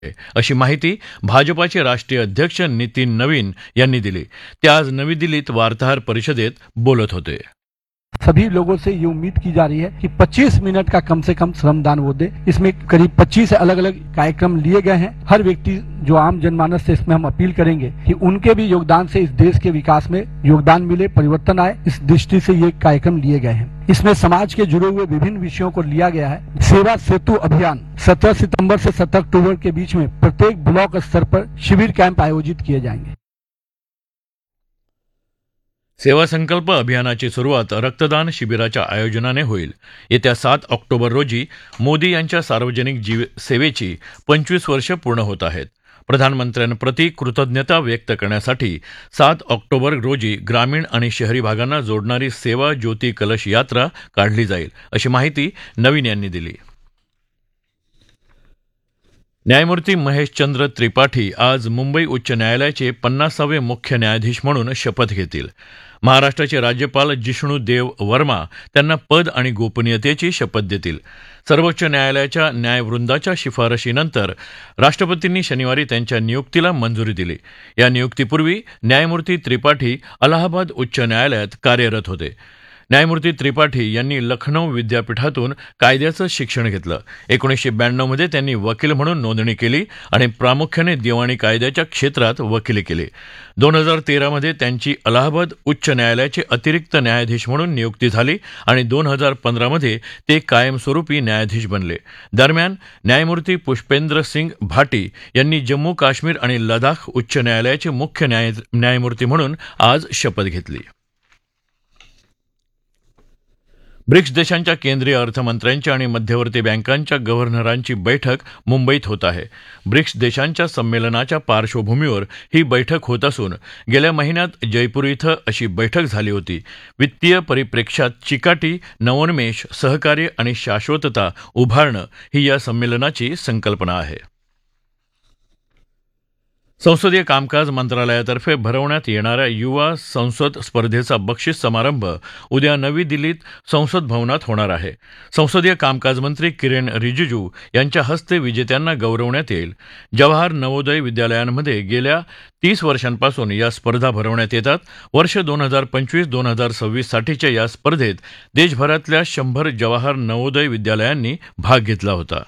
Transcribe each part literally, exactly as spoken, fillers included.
अशी माहिती भाजपाचे राष्ट्रीय अध्यक्ष नितीन नवीन यांनी दिली. ते आज नवी दिल्लीत वार्ताहर परिषदेत बोलत होते. सभी लोगों से ये उम्मीद की जा रही है कि पच्चीस मिनट का कम से कम श्रमदान वो दे. इसमें करीब पच्चीस अलग अलग कार्यक्रम लिए गए हैं. हर व्यक्ति जो आम जनमानस से इसमें हम अपील करेंगे कि उनके भी योगदान से इस देश के विकास में योगदान मिले, परिवर्तन आए. इस दृष्टि से ये कार्यक्रम लिए गए हैं. इसमें समाज के जुड़े हुए विभिन्न विषयों को लिया गया है. सेवा सेतु अभियान सत्रह सितंबर से सत्रह अक्टूबर के बीच में प्रत्येक ब्लॉक स्तर पर शिविर कैंप आयोजित किए जाएंगे. सेवा संकल्प अभियानाची सुरुवात रक्तदान शिबिराच्या आयोजनाने होईल. येत्या सात ऑक्टोबर रोजी मोदी यांच्या सार्वजनिक जीव सेवेची पंचवीस वर्ष पूर्ण होत आहेत. प्रधानमंत्र्यांप्रती कृतज्ञता व्यक्त करण्यासाठी सात ऑक्टोबर रोजी ग्रामीण आणि शहरी भागांना जोडणारी सेवा ज्योती कलश यात्रा काढली जाईल, अशी माहिती नवीन यांनी दिली. न्यायमूर्ती महेशचंद्र त्रिपाठी आज मुंबई उच्च न्यायालयाचे पन्नासावे मुख्य न्यायाधीश म्हणून शपथ घेतील. महाराष्ट्राचे राज्यपाल जिष्णू देव वर्मा त्यांना पद आणि गोपनीयतेची शपथ देतील. सर्वोच्च न्यायालयाच्या न्यायवृंदाच्या शिफारशीनंतर राष्ट्रपतींनी शनिवारी त्यांच्या नियुक्तीला मंजुरी दिली. या नियुक्तीपूर्वी न्यायमूर्ती त्रिपाठी अलाहाबाद उच्च न्यायालयात कार्यरत होते. न्यायमूर्ती त्रिपाठी यांनी लखनौ विद्यापीठातून कायद्याचं शिक्षण घेतलं. एकोणीसशे ब्याण्णवमध्ये त्यांनी वकील म्हणून नोंदणी केली आणि प्रामुख्याने दिवाणी कायद्याच्या क्षेत्रात वकिली केली. दोन हजार तेरामध्ये त्यांची अलाहाबाद उच्च न्यायालयाचे अतिरिक्त न्यायाधीश म्हणून नियुक्ती झाली आणि दोन हजार पंधरामध्ये ते कायमस्वरूपी न्यायाधीश बनले. दरम्यान न्यायमूर्ती पुष्पेंद्र सिंग भाटी यांनी जम्मू काश्मीर आणि लडाख उच्च न्यायालयाचे मुख्य न्याय न्यायमूर्ती म्हणून आज शपथ घेतली. ब्रिक्स देशांच्या केंद्रीय अर्थमंत्र्यांची आणि मध्यवर्ती बँकांच्या गव्हर्नरांची बैठक मुंबईत होत आहे. ब्रिक्स देशांच्या संमेलनाच्या पार्श्वभूमीवर ही बैठक होत असून गेल्या महिन्यात जयपूर इथं अशी बैठक झाली होती. वित्तीय परिप्रेक्ष्यात चिकाटी, नवोन्मेष, सहकार्य आणि शाश्वतता उभारणं ही या संमेलनाची संकल्पना आहे. संसदीय कामकाज मंत्रालयातर्फे भरवण्यात येणाऱ्या युवा संसद स्पर्धेचा बक्षीस समारंभ उद्या नवी दिल्लीत संसद भवनात होणार आहे. संसदीय कामकाज मंत्री किरेन रिजिजू यांच्या हस्ते विजेत्यांना गौरवण्यात येईल. जवाहर नवोदय विद्यालयांमध्ये गेल्या तीस वर्षांपासून या स्पर्धा भरवण्यात येतात. वर्ष दोन हजार पंचवीस दोन हजार सव्वीस साठीच्या या स्पर्धेत देशभरातल्या शंभर जवाहर नवोदय विद्यालयांनी भाग घेतला होता.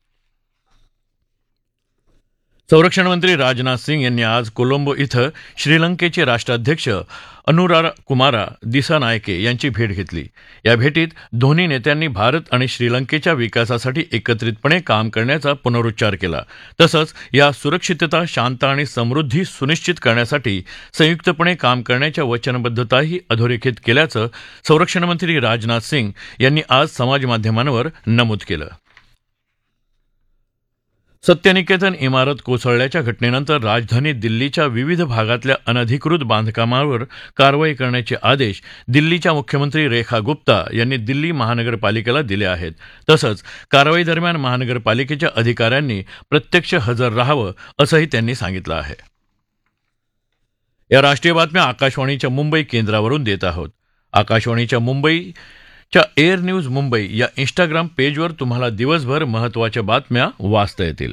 संरक्षणमंत्री राजनाथ सिंग यांनी आज कोलंबो इथं श्रीलंकेचे राष्ट्राध्यक्ष अनुरारा कुमारा दिसानायके यांची भेट घेतली. या भेटीत दोन्ही नेत्यांनी भारत आणि श्रीलंकेच्या विकासासाठी एकत्रितपणे काम करण्याचा पुनरुच्चार केला. तसंच या सुरक्षितता, शांतता आणि समृद्धी सुनिश्चित करण्यासाठी संयुक्तपणे काम करण्याच्या वचनबद्धताही अधोरेखित केल्याचं संरक्षणमंत्री राजनाथ सिंग यांनी आज समाजमाध्यमांवर नमूद केलं. सत्यनिकेतन इमारत कोसळल्याच्या घटनेनंतर राजधानी दिल्लीच्या विविध भागातल्या अनधिकृत बांधकामांवर कारवाई करण्याचे आदेश दिल्लीच्या मुख्यमंत्री रेखा गुप्ता यांनी दिल्ली महानगरपालिकेला दिले आहेत. तसंच कारवाई दरम्यान महानगरपालिकेच्या अधिकाऱ्यांनी प्रत्यक्ष हजर राहावं असंही त्यांनी सांगितलं आहे. या राष्ट्रीय बातम्या आकाशवाणीच्या मुंबई केंद्रावरून देत आहोत. आकाशवाणीच्या मुंबई च्या एअर न्यूज मुंबई या इंस्टाग्राम पेजवर तुम्हाला दिवसभर महत्त्वाच्या बातम्या वाचता येतील.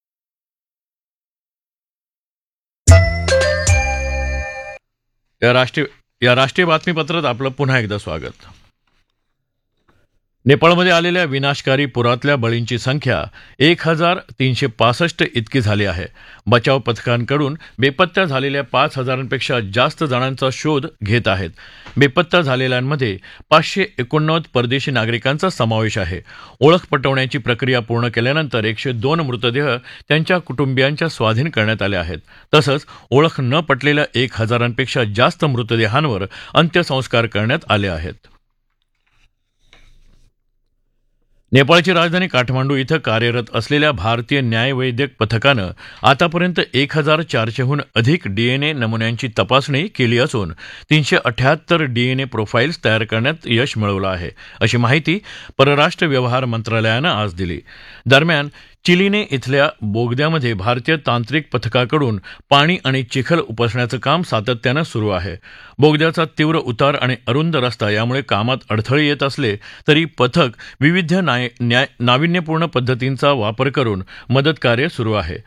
या राष्ट्रीय या राष्ट्रीय बातमीपत्रात आपलं पुन्हा एकदा स्वागत. नेपाळमध्ये आलेल्या विनाशकारी पुरातल्या बळींची संख्या एक हजार तीनशे पासष्ट इतकी झाली आहे. बचाव पथकांकडून बेपत्ता झालेल्या पाच हजारांपेक्षा जास्त जणांचा शोध घेत आहेत. बेपत्ता झालेल्यांमध्ये पाचशे एकोणनव्वद परदेशी नागरिकांचा समावेश आहे. ओळख पटवण्याची प्रक्रिया पूर्ण केल्यानंतर एकशे दोन मृतदेह त्यांच्या कुटुंबियांच्या स्वाधीन करण्यात आले आहेत. तसंच ओळख न पटलेल्या एक हजारांपेक्षा जास्त मृतदेहांवर अंत्यसंस्कार करण्यात आले आहेत. नेपाळची राजधानी काठमांडू इथं कार्यरत असलेल्या भारतीय न्यायवैद्यक पथकानं आतापर्यंत एक हजार चारशेहून अधिक डीएनए नमुन्यांची तपासणी केली असून तीनशे अठ्याहत्तर डीएनए प्रोफाईल्स तयार करण्यात यश मिळवलं आहे, अशी माहिती परराष्ट्र व्यवहार मंत्रालयानं आज दिली. दरम्यान चिलिने इथल्या बोगद्यामध्ये भारतीय तांत्रिक पथकाकडून पाणी आणि चिखल उपसण्याचं काम सातत्यानं सुरू आहे. बोगद्याचा तीव्र उतार आणि अरुंद रस्ता यामुळे कामात अडथळे येत असले तरी पथक विविध नाय- न्याय- नाविन्यपूर्ण पद्धतींचा वापर करून मदतकार्य सुरू आहे.